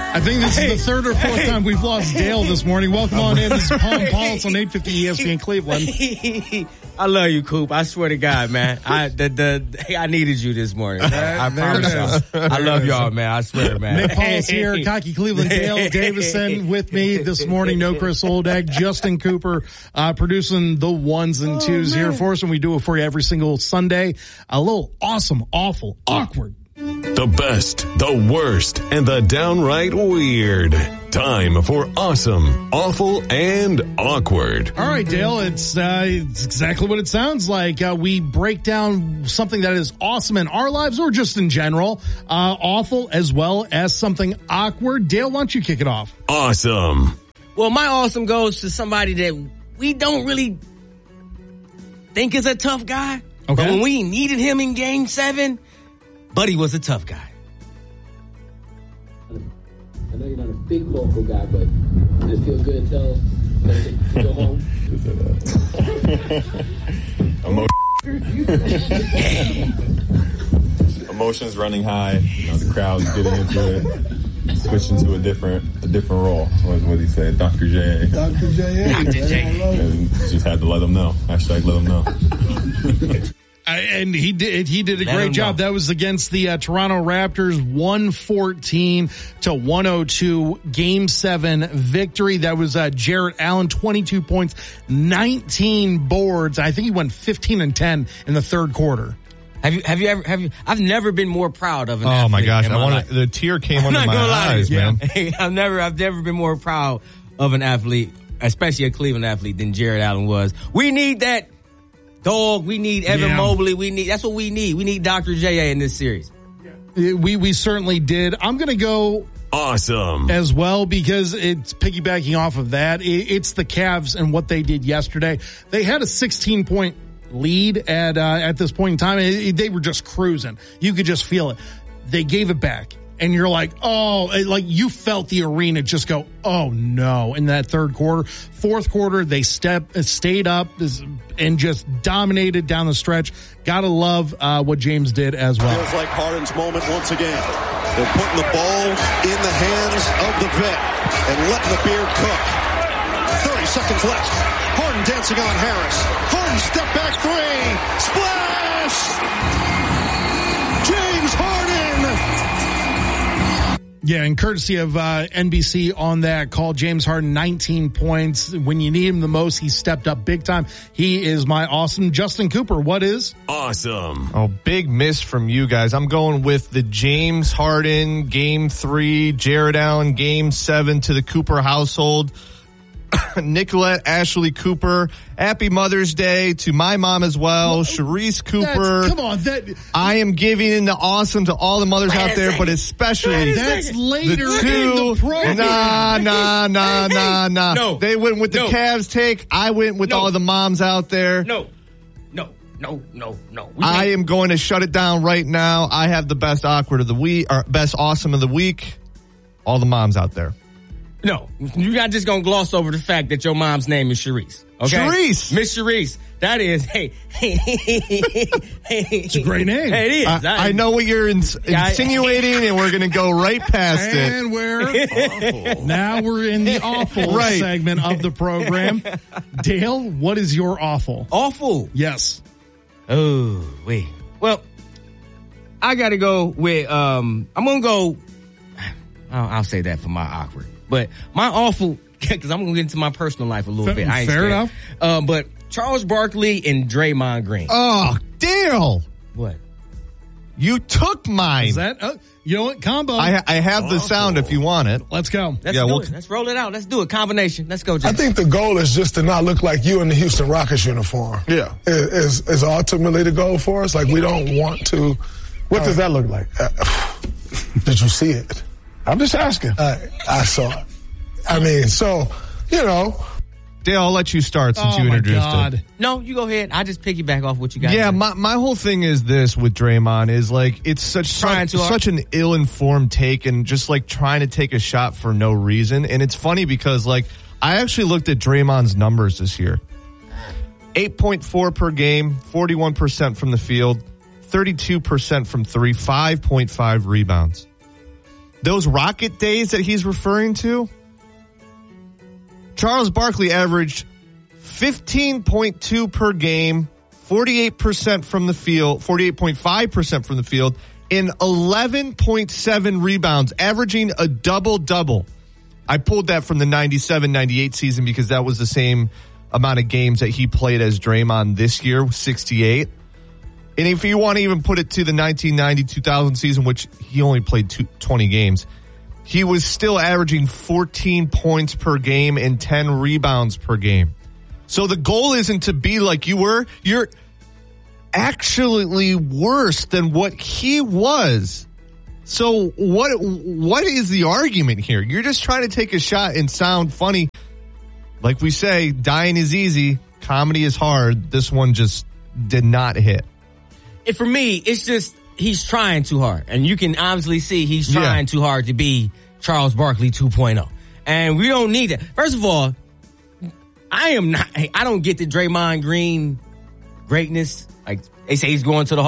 I think this is the third or fourth time we've lost Dale this morning. Welcome on in. This is Palm Pulse on 850 ESPN Cleveland. I love you, Coop. I swear to God, man. I needed you this morning. I promise y'all. I love y'all, man. I swear, man. Nick Paul's here. Cocky Cleveland. Dale Davison with me this morning. No Chris Oldag. Justin Cooper producing the ones and twos here for us, and we do it for you every single Sunday. A little awesome, awful, awkward. The best, the worst, and the downright weird. Time for awesome, awful, and awkward. All right, Dale, it's exactly what it sounds like. We break down something that is awesome in our lives or just in general, awful as well as something awkward. Dale, why don't you kick it off? Awesome. Well, my awesome goes to somebody that we don't really think is a tough guy. Okay. But when we needed him in Game 7, Buddy was a tough guy. I know you're not a big vocal guy, but does it feel good to go home? Emotions running high. The crowd's getting into it. Switching to a different role. What did he say? Dr. J. Dr. J. Dr. J. And just had to let him know. Hashtag let him know. And he did a great job. That was against the Toronto Raptors, 114-102 Game 7 victory. That was Jarrett Allen, 22 points, 19 boards. I think he went 15-10 in the third quarter. Have you ever? I've never been more proud of an athlete. Oh my gosh! The tear came under my eyes, man. Hey, I've never been more proud of an athlete, especially a Cleveland athlete, than Jarrett Allen was. We need that dog. We need Evan Mobley. That's what we need. We need Dr. J.A. in this series. We certainly did. I'm going to go awesome as well because it's piggybacking off of that. It's the Cavs and what they did yesterday. They had a 16-point lead at this point in time. They were just cruising. You could just feel it. They gave it back. And you're like, like you felt the arena just go, oh no, in that third quarter. Fourth quarter, they stayed up and just dominated down the stretch. Gotta love what James did as well. Feels like Harden's moment once again. They're putting the ball in the hands of the vet and letting the beard cook. 30 seconds left. Harden dancing on Harris. Harden step back three. Splash! James Harden! Yeah, and courtesy of NBC on that call, James Harden, 19 points. When you need him the most, he stepped up big time. He is my awesome. Justin Cooper, what is? Awesome. Oh, big miss from you guys. I'm going with the James Harden Game 3, Jarrett Allen Game 7 to the Cooper household. Nicolette Ashley Cooper, happy Mother's Day to my mom as well. Charisse Cooper. Come on, I am giving in the awesome to all the mothers out there, but especially that's later the two. In the program. Nah. No. They went with the Cavs take. I went with all the moms out there. No. I am going to shut it down right now. I have the best awkward of the week, or best awesome of the week. All the moms out there. No, you're not just going to gloss over the fact that your mom's name is Charisse. Okay? Charisse. Miss Charisse. That is, hey. It's a great name. Hey, it is. I know what you're insinuating, and we're going to go right past it. And now we're in the awful segment of the program. Dale, what is your awful? Awful? Yes. Oh, wait. Well, I got to go with, I'm going to go, I'll say that for my awkward. But my awful, because I'm going to get into my personal life a little bit. Fair enough. But Charles Barkley and Draymond Green. Oh, Dale. What? You took mine. Is that, you know what, combo. I have the sound if you want it. Let's go. Let's do it. Let's roll it out. Let's do it. Combination. Let's go, James. I think the goal is just to not look like you in the Houston Rockets uniform. Yeah. Is ultimately the goal for us. Like, we don't want to. What does that look like? Did you see it? I'm just asking. I saw it. I mean, so, you know. Dale, I'll let you start since you introduced it. No, you go ahead. I just piggyback off what you got. Yeah, my whole thing is this with Draymond is like it's such an ill-informed take and just like trying to take a shot for no reason. And it's funny because like I actually looked at Draymond's numbers this year. 8.4 per game, 41% from the field, 32% from three, 5.5 rebounds. those Rocket days that he's referring to, Charles Barkley averaged 15.2 per game, 48% from the field, 48.5% from the field, and 11.7 rebounds, averaging a double-double. I pulled that from the 97-98 season because that was the same amount of games that he played as Draymond this year, 68. And if you want to even put it to the 1990-2000 season, which he only played 20 games, he was still averaging 14 points per game and 10 rebounds per game. So the goal isn't to be like you were. You're actually worse than what he was. So what is the argument here? You're just trying to take a shot and sound funny. Like we say, dying is easy, comedy is hard. This one just did not hit. And for me, it's just he's trying too hard. And you can obviously see he's trying too hard to be Charles Barkley 2.0. And we don't need that. First of all, I don't get the Draymond Green greatness. Like they say he's going to the